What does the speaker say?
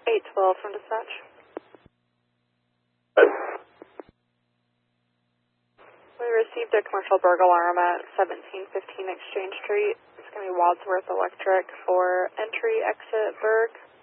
812 from dispatch. We received a commercial burglar alarm at 1715 Exchange Street. It's going to be Wadsworth Electric for entry exit Berg.